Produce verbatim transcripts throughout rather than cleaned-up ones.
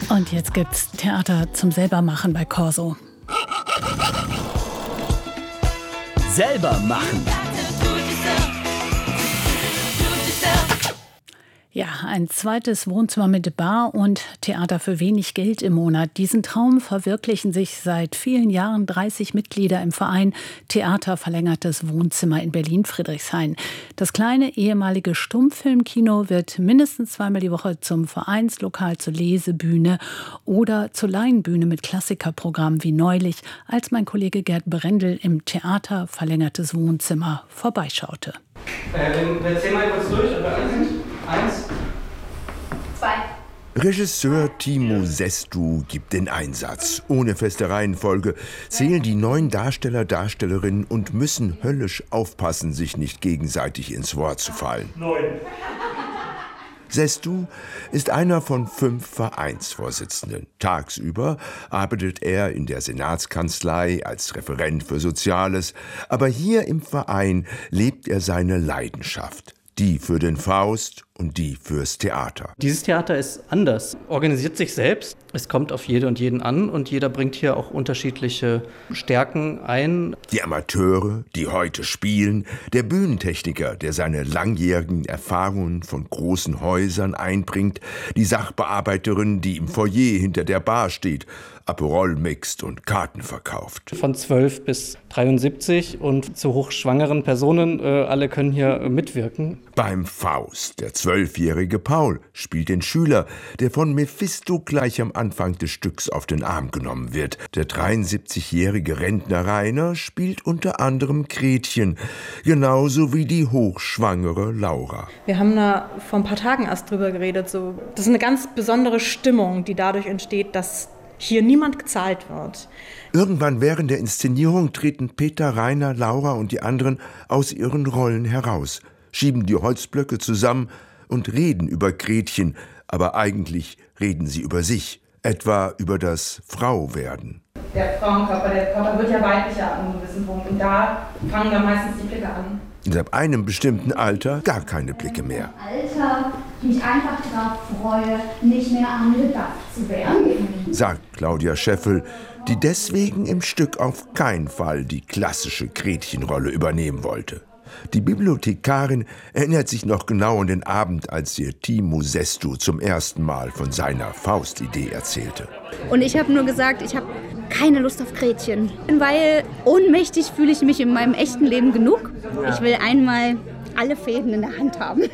Und jetzt gibt's Theater zum Selbermachen bei Corso. Selber machen. Ja, ein zweites Wohnzimmer mit Bar und Theater für wenig Geld im Monat. Diesen Traum verwirklichen sich seit vielen Jahren dreißig Mitglieder im Verein Theater Verlängertes Wohnzimmer in Berlin-Friedrichshain. Das kleine ehemalige Stummfilmkino wird mindestens zweimal die Woche zum Vereinslokal, zur Lesebühne oder zur Laienbühne mit Klassikerprogrammen wie neulich, als mein Kollege Gerd Brendel im Theater Verlängertes Wohnzimmer vorbeischaute. Äh, wir zählen mal kurz durch, ob wir alle sind. Eins. Zwei. Regisseur Timo Sestu gibt den Einsatz. Ohne feste Reihenfolge zählen die neun Darsteller, Darstellerinnen und müssen höllisch aufpassen, sich nicht gegenseitig ins Wort zu fallen. Neun. Sestu ist einer von fünf Vereinsvorsitzenden. Tagsüber arbeitet er in der Senatskanzlei als Referent für Soziales, aber hier im Verein lebt er seine Leidenschaft. Die für den Faust und die fürs Theater. Dieses Theater ist anders, organisiert sich selbst. Es kommt auf jede und jeden an und jeder bringt hier auch unterschiedliche Stärken ein. Die Amateure, die heute spielen, der Bühnentechniker, der seine langjährigen Erfahrungen von großen Häusern einbringt, die Sachbearbeiterin, die im Foyer hinter der Bar steht, Aperol mixt und Karten verkauft. Von zwölf bis dreiundsiebzig und zu hochschwangeren Personen, äh, alle können hier äh, mitwirken. Beim Faust, der zwölfjährige Paul spielt den Schüler, der von Mephisto gleich am Anfang des Stücks auf den Arm genommen wird. Der dreiundsiebzigjährige Rentner Rainer spielt unter anderem Gretchen, genauso wie die hochschwangere Laura. Wir haben da vor ein paar Tagen erst drüber geredet. So. Das ist eine ganz besondere Stimmung, die dadurch entsteht, dass hier niemand gezahlt wird. Irgendwann während der Inszenierung treten Peter, Rainer, Laura und die anderen aus ihren Rollen heraus, schieben die Holzblöcke zusammen und reden über Gretchen, aber eigentlich reden sie über sich, etwa über das Frauwerden. Der Frauenkörper, der Körper wird ja weiblicher an einem gewissen Punkt und da fangen dann meistens die Blicke an. Und ab einem bestimmten Alter gar keine Blicke mehr. Alter, ich mich einfach darauf freue, nicht mehr angedacht zu werden, sagt Claudia Scheffel, die deswegen im Stück auf keinen Fall die klassische Gretchenrolle übernehmen wollte. Die Bibliothekarin erinnert sich noch genau an den Abend, als ihr Timo Sestu zum ersten Mal von seiner Faustidee erzählte. Und ich habe nur gesagt, ich habe keine Lust auf Gretchen, weil ohnmächtig fühle ich mich in meinem echten Leben genug. Ich will einmal alle Fäden in der Hand haben.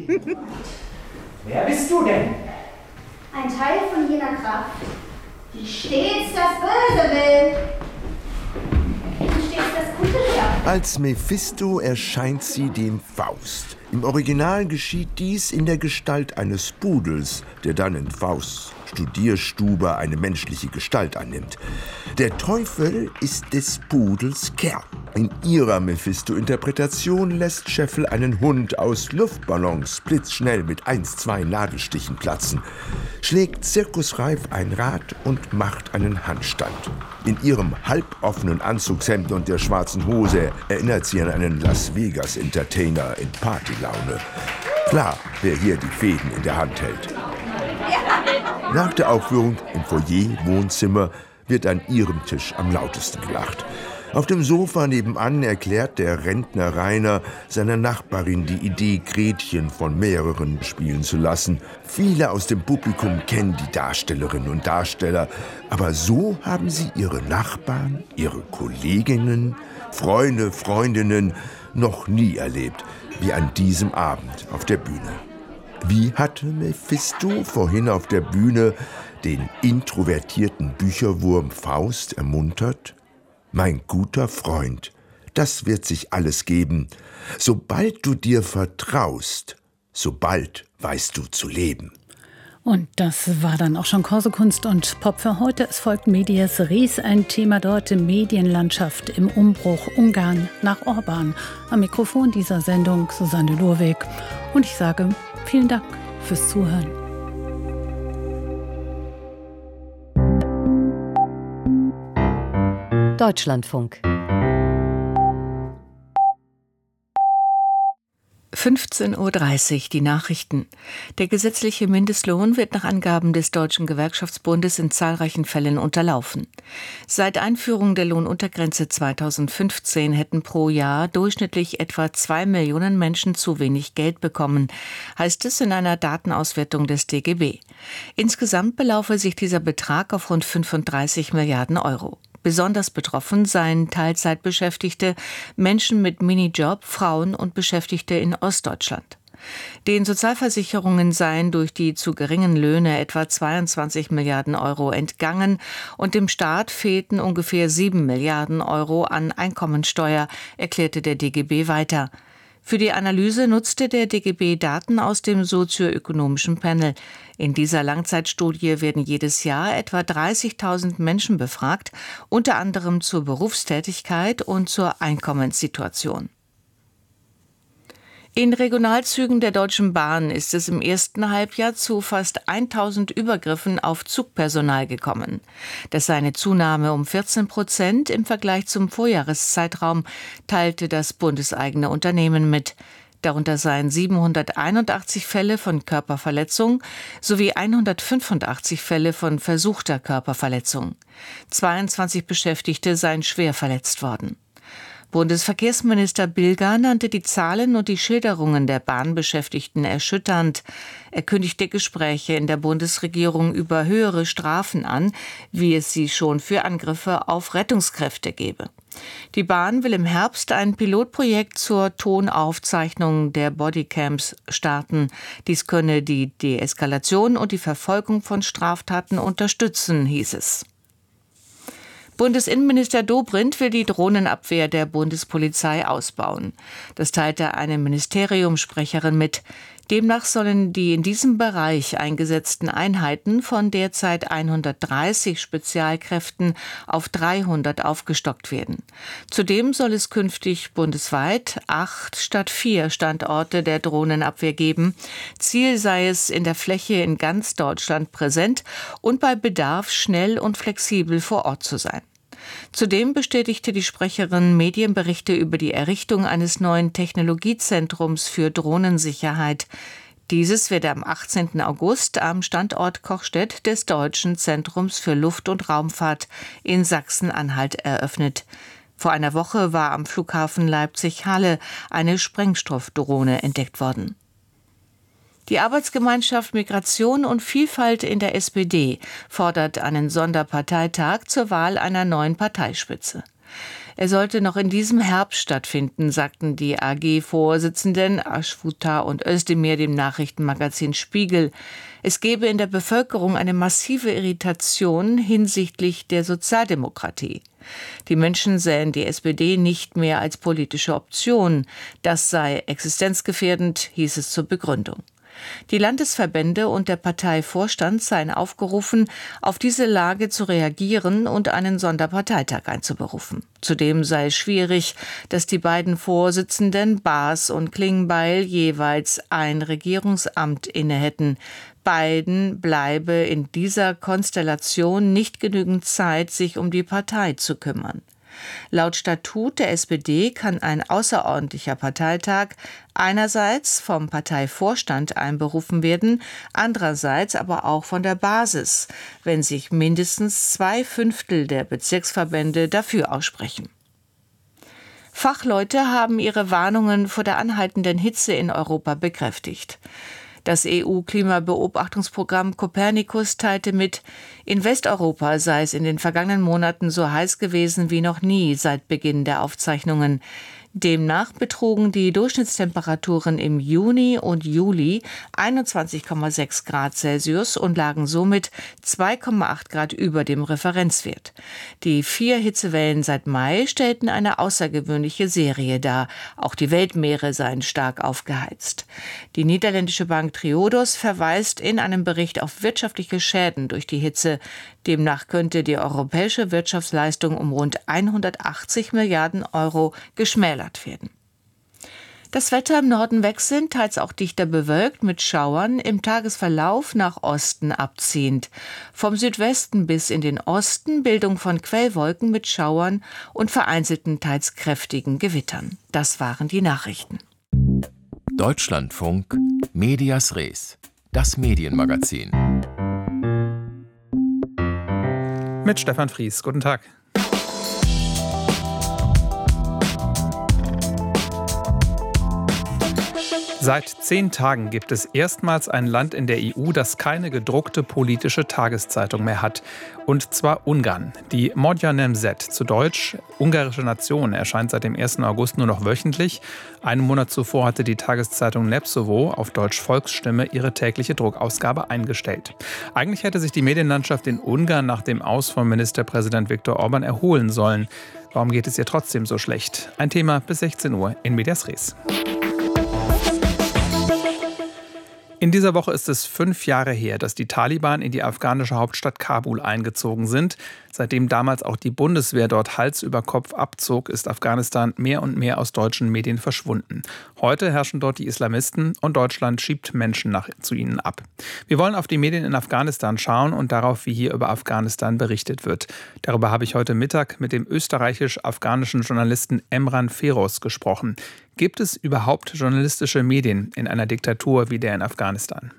Wer bist du denn? ein Teil von jener Kraft, die stets das Böse will. Die stets das Gute schafft. Als Mephisto erscheint sie dem Faust. Im Original geschieht dies in der Gestalt eines Pudels, der dann in Fausts Studierstube eine menschliche Gestalt annimmt. Der Teufel ist des Pudels Kerl. In ihrer Mephisto-Interpretation lässt Scheffel einen Hund aus Luftballons blitzschnell mit eins, zwei Nadelstichen platzen, schlägt zirkusreif ein Rad und macht einen Handstand. In ihrem halboffenen Anzugshemd und der schwarzen Hose erinnert sie an einen Las Vegas-Entertainer in Partylaune. Klar, wer hier die Fäden in der Hand hält. Nach der Aufführung im Foyer-Wohnzimmer wird an ihrem Tisch am lautesten gelacht. Auf dem Sofa nebenan erklärt der Rentner Rainer seiner Nachbarin die Idee, Gretchen von mehreren spielen zu lassen. Viele aus dem Publikum kennen die Darstellerinnen und Darsteller, aber so haben sie ihre Nachbarn, ihre Kolleginnen, Freunde, Freundinnen noch nie erlebt, wie an diesem Abend auf der Bühne. Wie hatte Mephisto vorhin auf der Bühne den introvertierten Bücherwurm Faust ermuntert? Mein guter Freund, das wird sich alles geben. Sobald du dir vertraust, sobald weißt du zu leben. Und das war dann auch schon Corso Kunst und Pop für heute. Es folgt Medias Res, ein Thema dort, Medienlandschaft im Umbruch, Ungarn nach Orban. Am Mikrofon dieser Sendung Susanne Lurweg. Und ich sage vielen Dank fürs Zuhören. Deutschlandfunk. fünfzehn Uhr dreißig, die Nachrichten. Der gesetzliche Mindestlohn wird nach Angaben des Deutschen Gewerkschaftsbundes in zahlreichen Fällen unterlaufen. Seit Einführung der Lohnuntergrenze zweitausendfünfzehn hätten pro Jahr durchschnittlich etwa zwei Millionen Menschen zu wenig Geld bekommen, heißt es in einer Datenauswertung des D G B. Insgesamt belaufe sich dieser Betrag auf rund fünfunddreißig Milliarden Euro. Besonders betroffen seien Teilzeitbeschäftigte, Menschen mit Minijob, Frauen und Beschäftigte in Ostdeutschland. Den Sozialversicherungen seien durch die zu geringen Löhne etwa zweiundzwanzig Milliarden Euro entgangen und dem Staat fehlten ungefähr sieben Milliarden Euro an Einkommensteuer, erklärte der D G B weiter. Für die Analyse nutzte der D G B Daten aus dem sozioökonomischen Panel. In dieser Langzeitstudie werden jedes Jahr etwa dreißigtausend Menschen befragt, unter anderem zur Berufstätigkeit und zur Einkommenssituation. In Regionalzügen der Deutschen Bahn ist es im ersten Halbjahr zu fast tausend Übergriffen auf Zugpersonal gekommen. Das sei eine Zunahme um vierzehn Prozent im Vergleich zum Vorjahreszeitraum, teilte das bundeseigene Unternehmen mit. Darunter seien siebenhunderteinundachtzig Fälle von Körperverletzung sowie hundertfünfundachtzig Fälle von versuchter Körperverletzung. zweiundzwanzig Beschäftigte seien schwer verletzt worden. Bundesverkehrsminister Bilger nannte die Zahlen und die Schilderungen der Bahnbeschäftigten erschütternd. Er kündigte Gespräche in der Bundesregierung über höhere Strafen an, wie es sie schon für Angriffe auf Rettungskräfte gebe. Die Bahn will im Herbst ein Pilotprojekt zur Tonaufzeichnung der Bodycams starten. Dies könne die Deeskalation und die Verfolgung von Straftaten unterstützen, hieß es. Bundesinnenminister Dobrindt will die Drohnenabwehr der Bundespolizei ausbauen. Das teilte eine Ministeriumssprecherin mit. Demnach sollen die in diesem Bereich eingesetzten Einheiten von derzeit hundertdreißig Spezialkräften auf dreihundert aufgestockt werden. Zudem soll es künftig bundesweit acht statt vier Standorte der Drohnenabwehr geben. Ziel sei es, in der Fläche in ganz Deutschland präsent und bei Bedarf schnell und flexibel vor Ort zu sein. Zudem bestätigte die Sprecherin Medienberichte über die Errichtung eines neuen Technologiezentrums für Drohnensicherheit. Dieses wird am achtzehnten August am Standort Kochstedt des Deutschen Zentrums für Luft- und Raumfahrt in Sachsen-Anhalt eröffnet. Vor einer Woche war am Flughafen Leipzig-Halle eine Sprengstoffdrohne entdeckt worden. Die Arbeitsgemeinschaft Migration und Vielfalt in der S P D fordert einen Sonderparteitag zur Wahl einer neuen Parteispitze. Er sollte noch in diesem Herbst stattfinden, sagten die A G-Vorsitzenden Aschfuta und Özdemir dem Nachrichtenmagazin Spiegel. Es gebe in der Bevölkerung eine massive Irritation hinsichtlich der Sozialdemokratie. Die Menschen sähen die S P D nicht mehr als politische Option. Das sei existenzgefährdend, hieß es zur Begründung. Die Landesverbände und der Parteivorstand seien aufgerufen, auf diese Lage zu reagieren und einen Sonderparteitag einzuberufen. Zudem sei es schwierig, dass die beiden Vorsitzenden Baas und Klingbeil jeweils ein Regierungsamt inne hätten. Beiden bleibe in dieser Konstellation nicht genügend Zeit, sich um die Partei zu kümmern. Laut Statut der S P D kann ein außerordentlicher Parteitag einerseits vom Parteivorstand einberufen werden, andererseits aber auch von der Basis, wenn sich mindestens zwei Fünftel der Bezirksverbände dafür aussprechen. Fachleute haben ihre Warnungen vor der anhaltenden Hitze in Europa bekräftigt. Das E U-Klimabeobachtungsprogramm Copernicus teilte mit, in Westeuropa sei es in den vergangenen Monaten so heiß gewesen wie noch nie seit Beginn der Aufzeichnungen. Demnach betrugen die Durchschnittstemperaturen im Juni und Juli einundzwanzig Komma sechs Grad Celsius und lagen somit zwei Komma acht Grad über dem Referenzwert. Die vier Hitzewellen seit Mai stellten eine außergewöhnliche Serie dar. Auch die Weltmeere seien stark aufgeheizt. Die niederländische Bank Triodos verweist in einem Bericht auf wirtschaftliche Schäden durch die Hitze. Demnach könnte die europäische Wirtschaftsleistung um rund hundertachtzig Milliarden Euro geschmälert werden. Das Wetter im Norden wechselnd, teils auch dichter bewölkt mit Schauern, im Tagesverlauf nach Osten abziehend. Vom Südwesten bis in den Osten Bildung von Quellwolken mit Schauern und vereinzelten, teils kräftigen Gewittern. Das waren die Nachrichten. Deutschlandfunk Medias Res, das Medienmagazin. Mit Stefan Fries. Guten Tag. Seit zehn Tagen gibt es erstmals ein Land in der E U, das keine gedruckte politische Tageszeitung mehr hat. Und zwar Ungarn. Die Magyar Nemzet, zu Deutsch Ungarische Nation, erscheint seit dem ersten August nur noch wöchentlich. Einen Monat zuvor hatte die Tageszeitung Népszava, auf Deutsch Volksstimme, ihre tägliche Druckausgabe eingestellt. Eigentlich hätte sich die Medienlandschaft in Ungarn nach dem Aus von Ministerpräsident Viktor Orbán erholen sollen. Warum geht es ihr trotzdem so schlecht? Ein Thema bis sechzehn Uhr in Medias Res. In dieser Woche ist es fünf Jahre her, dass die Taliban in die afghanische Hauptstadt Kabul eingezogen sind. Seitdem damals auch die Bundeswehr dort Hals über Kopf abzog, ist Afghanistan mehr und mehr aus deutschen Medien verschwunden. Heute herrschen dort die Islamisten und Deutschland schiebt Menschen nach, zu ihnen ab. Wir wollen auf die Medien in Afghanistan schauen und darauf, wie hier über Afghanistan berichtet wird. Darüber habe ich heute Mittag mit dem österreichisch-afghanischen Journalisten Emran Feroz gesprochen. Gibt es überhaupt journalistische Medien in einer Diktatur wie der in Afghanistan?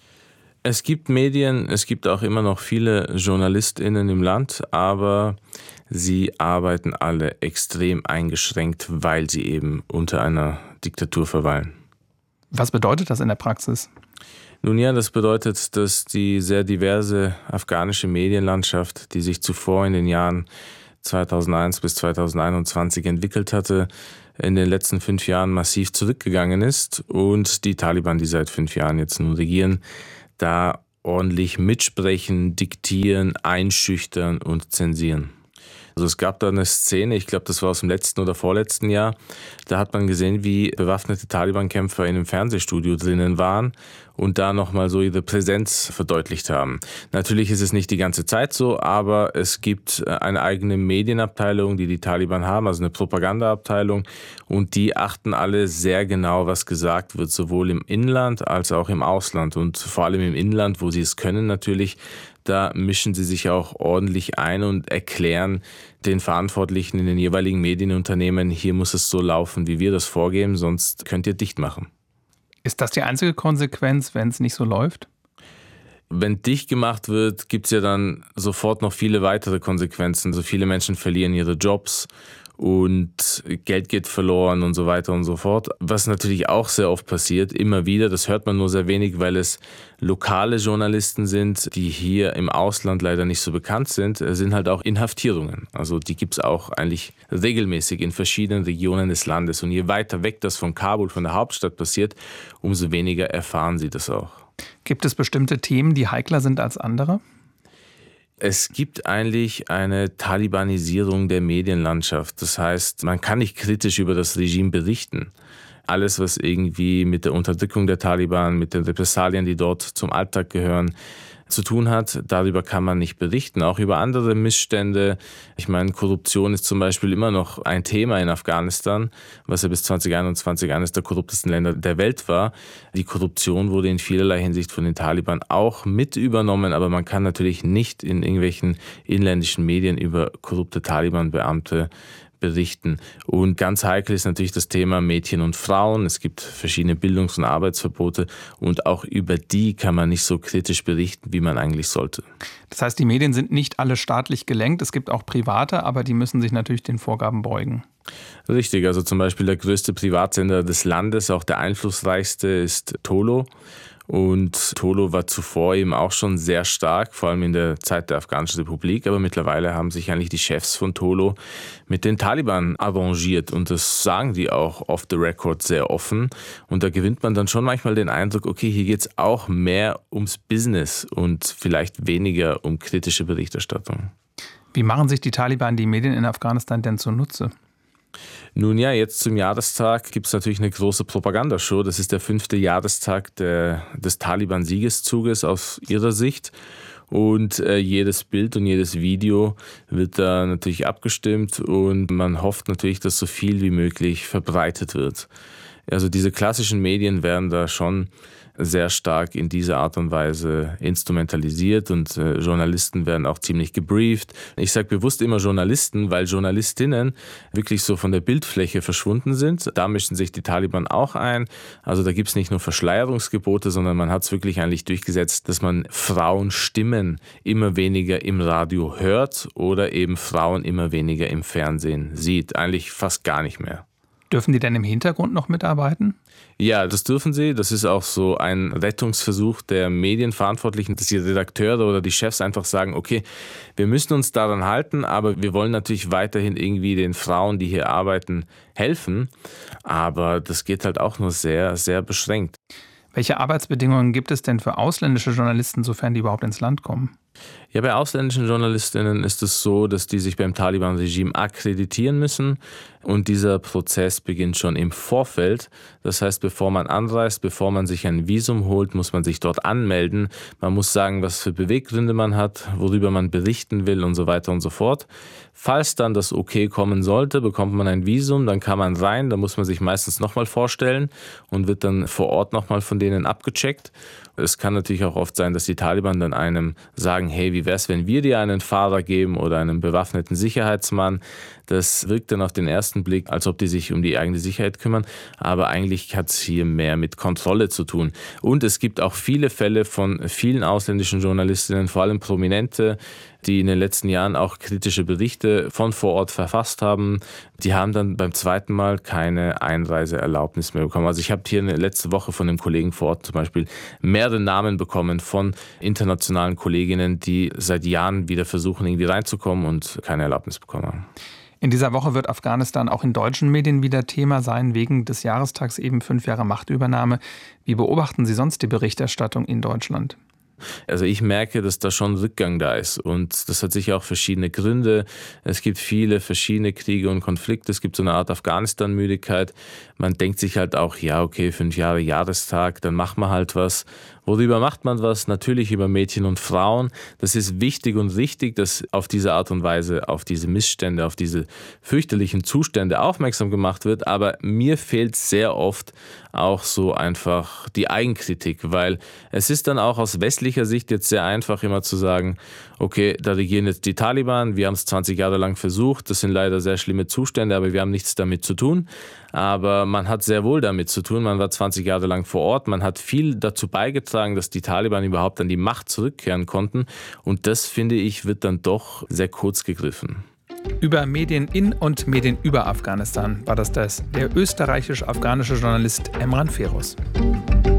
Es gibt Medien, es gibt auch immer noch viele JournalistInnen im Land, aber sie arbeiten alle extrem eingeschränkt, weil sie eben unter einer Diktatur verweilen. Was bedeutet das in der Praxis? Nun ja, das bedeutet, dass die sehr diverse afghanische Medienlandschaft, die sich zuvor in den Jahren zweitausendeins bis zweitausendeinundzwanzig entwickelt hatte, in den letzten fünf Jahren massiv zurückgegangen ist und die Taliban, die seit fünf Jahren jetzt nun regieren, da ordentlich mitsprechen, diktieren, einschüchtern und zensieren. Also es gab da eine Szene, ich glaube, das war aus dem letzten oder vorletzten Jahr, da hat man gesehen, wie bewaffnete Taliban-Kämpfer in einem Fernsehstudio drinnen waren und da nochmal so ihre Präsenz verdeutlicht haben. Natürlich ist es nicht die ganze Zeit so, aber es gibt eine eigene Medienabteilung, die die Taliban haben, also eine Propagandaabteilung, und die achten alle sehr genau, was gesagt wird, sowohl im Inland als auch im Ausland und vor allem im Inland, wo sie es können natürlich. Da mischen sie sich auch ordentlich ein und erklären den Verantwortlichen in den jeweiligen Medienunternehmen, hier muss es so laufen, wie wir das vorgeben, sonst könnt ihr dicht machen. Ist das die einzige Konsequenz, wenn es nicht so läuft? Wenn dicht gemacht wird, gibt es ja dann sofort noch viele weitere Konsequenzen. So viele Menschen verlieren ihre Jobs und Geld geht verloren und so weiter und so fort. Was natürlich auch sehr oft passiert, immer wieder, das hört man nur sehr wenig, weil es lokale Journalisten sind, die hier im Ausland leider nicht so bekannt sind, sind halt auch Inhaftierungen. Also die gibt es auch eigentlich regelmäßig in verschiedenen Regionen des Landes. Und je weiter weg das von Kabul, von der Hauptstadt passiert, umso weniger erfahren sie das auch. Gibt es bestimmte Themen, die heikler sind als andere? Es gibt eigentlich eine Talibanisierung der Medienlandschaft. Das heißt, man kann nicht kritisch über das Regime berichten. Alles, was irgendwie mit der Unterdrückung der Taliban, mit den Repressalien, die dort zum Alltag gehören, zu tun hat, darüber kann man nicht berichten. Auch über andere Missstände. Ich meine, Korruption ist zum Beispiel immer noch ein Thema in Afghanistan, was ja bis zwanzig einundzwanzig eines der korruptesten Länder der Welt war. Die Korruption wurde in vielerlei Hinsicht von den Taliban auch mit übernommen, aber man kann natürlich nicht in irgendwelchen inländischen Medien über korrupte Taliban-Beamte berichten. Und ganz heikel ist natürlich das Thema Mädchen und Frauen. Es gibt verschiedene Bildungs- und Arbeitsverbote und auch über die kann man nicht so kritisch berichten, wie man eigentlich sollte. Das heißt, die Medien sind nicht alle staatlich gelenkt. Es gibt auch private, aber die müssen sich natürlich den Vorgaben beugen. Richtig, also zum Beispiel der größte Privatsender des Landes, auch der einflussreichste, ist Tolo. Und Tolo war zuvor eben auch schon sehr stark, vor allem in der Zeit der Afghanischen Republik. Aber mittlerweile haben sich eigentlich die Chefs von Tolo mit den Taliban arrangiert. Und das sagen die auch off the record sehr offen. Und da gewinnt man dann schon manchmal den Eindruck, okay, hier geht es auch mehr ums Business und vielleicht weniger um kritische Berichterstattung. Wie machen sich die Taliban die Medien in Afghanistan denn zunutze? Nun ja, jetzt zum Jahrestag gibt es natürlich eine große Propagandashow. Das ist der fünfte Jahrestag der, des Taliban-Siegeszuges aus ihrer Sicht. Und äh, jedes Bild und jedes Video wird da natürlich abgestimmt und man hofft natürlich, dass so viel wie möglich verbreitet wird. Also diese klassischen Medien werden da schon sehr stark in dieser Art und Weise instrumentalisiert und äh, Journalisten werden auch ziemlich gebrieft. Ich sage bewusst immer Journalisten, weil Journalistinnen wirklich so von der Bildfläche verschwunden sind. Da mischen sich die Taliban auch ein. Also da gibt es nicht nur Verschleierungsgebote, sondern man hat es wirklich eigentlich durchgesetzt, dass man Frauenstimmen immer weniger im Radio hört oder eben Frauen immer weniger im Fernsehen sieht. Eigentlich fast gar nicht mehr. Dürfen die denn im Hintergrund noch mitarbeiten? Ja, das dürfen sie. Das ist auch so ein Rettungsversuch der Medienverantwortlichen, dass die Redakteure oder die Chefs einfach sagen, okay, wir müssen uns daran halten, aber wir wollen natürlich weiterhin irgendwie den Frauen, die hier arbeiten, helfen. Aber das geht halt auch nur sehr, sehr beschränkt. Welche Arbeitsbedingungen gibt es denn für ausländische Journalisten, sofern die überhaupt ins Land kommen? Ja, bei ausländischen Journalistinnen ist es so, dass die sich beim Taliban-Regime akkreditieren müssen und dieser Prozess beginnt schon im Vorfeld. Das heißt, bevor man anreist, bevor man sich ein Visum holt, muss man sich dort anmelden. Man muss sagen, was für Beweggründe man hat, worüber man berichten will und so weiter und so fort. Falls dann das Okay kommen sollte, bekommt man ein Visum, dann kann man rein, da muss man sich meistens nochmal vorstellen und wird dann vor Ort nochmal von denen abgecheckt. Es kann natürlich auch oft sein, dass die Taliban dann einem sagen, hey, wie wär's, wenn wir dir einen Fahrer geben oder einen bewaffneten Sicherheitsmann? Das wirkt dann auf den ersten Blick, als ob die sich um die eigene Sicherheit kümmern, aber eigentlich hat es hier mehr mit Kontrolle zu tun. Und es gibt auch viele Fälle von vielen ausländischen Journalistinnen, vor allem Prominente, die in den letzten Jahren auch kritische Berichte von vor Ort verfasst haben. Die haben dann beim zweiten Mal keine Einreiseerlaubnis mehr bekommen. Also ich habe hier eine letzte Woche von einem Kollegen vor Ort zum Beispiel mehrere Namen bekommen von internationalen Kolleginnen, die seit Jahren wieder versuchen, irgendwie reinzukommen und keine Erlaubnis bekommen haben. In dieser Woche wird Afghanistan auch in deutschen Medien wieder Thema sein, wegen des Jahrestags eben fünf Jahre Machtübernahme. Wie beobachten Sie sonst die Berichterstattung in Deutschland? Also ich merke, dass da schon Rückgang da ist und das hat sicher auch verschiedene Gründe. Es gibt viele verschiedene Kriege und Konflikte. Es gibt so eine Art Afghanistan-Müdigkeit. Man denkt sich halt auch, ja okay, fünf Jahre Jahrestag, dann macht man halt was. Worüber macht man was? Natürlich über Mädchen und Frauen. Das ist wichtig und richtig, dass auf diese Art und Weise auf diese Missstände, auf diese fürchterlichen Zustände aufmerksam gemacht wird. Aber mir fehlt sehr oft auch so einfach die Eigenkritik, weil es ist dann auch aus westlicher Sicht jetzt sehr einfach immer zu sagen, okay, da regieren jetzt die Taliban, wir haben es zwanzig Jahre lang versucht, das sind leider sehr schlimme Zustände, aber wir haben nichts damit zu tun. Aber man hat sehr wohl damit zu tun, man war zwanzig Jahre lang vor Ort, man hat viel dazu beigetragen, dass die Taliban überhaupt an die Macht zurückkehren konnten und das, finde ich, wird dann doch sehr kurz gegriffen. Über Medien in und Medien über Afghanistan war das das, der österreichisch-afghanische Journalist Emran Feroz.